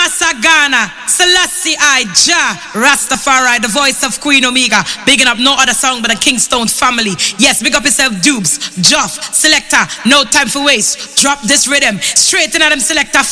Rasa Ghana, Selassie I, Jah, Rastafari, the voice of Queen Omega. Bigging up no other song but the Kingstone family. Yes, big up yourself, Dubes, Joff, Selector, no time for waste. Drop this rhythm, straight in at them selector.